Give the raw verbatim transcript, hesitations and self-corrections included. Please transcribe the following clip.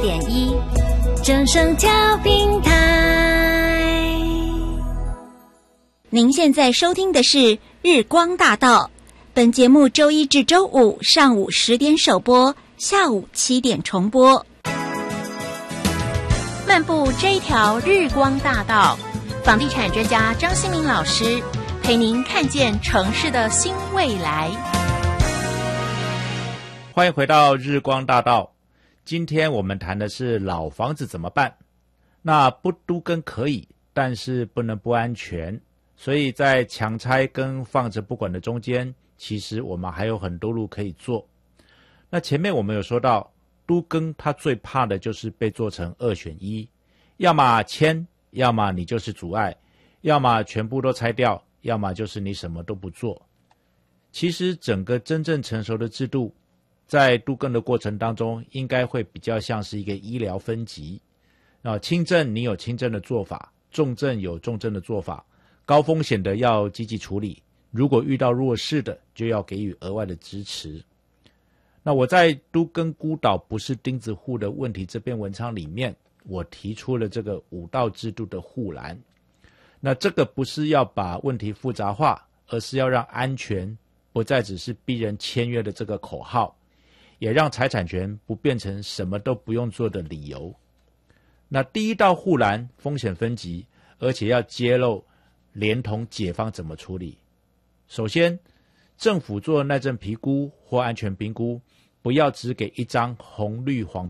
点一，正声调频台。您现在收听的是日光大道，本节目周一至周五上午十点首播，下午七点重播。漫步这一条日光大道，房地产专家张新民老师陪您看见城市的新未来。 欢迎回到日光大道，今天我们谈的是老房子怎么办。那不都更可以，但是不能不安全，所以在强拆跟放着不管的中间，其实我们还有很多路可以做。那前面我们有说到，都更它最怕的就是被做成二选一，要么迁，要么你就是阻碍，要么全部都拆掉，要么就是你什么都不做。其实整个真正成熟的制度，在都更的过程当中，应该会比较像是一个医疗分级。啊，轻症你有轻症的做法，重症有重症的做法，高风险的要积极处理，如果遇到弱势的，就要给予额外的支持。那我在都更孤岛不是钉子户的问题这篇文章里面，我提出了这个五道制度的护栏。那这个不是要把问题复杂化，而是要让安全不再只是逼人签约的这个口号，也让财产权不变成什么都不用做的理由。那第一道护栏风险分级，而且要揭露连同解方怎么处理。首先，政府做耐震评估或安全评估，不要只给一张红绿黄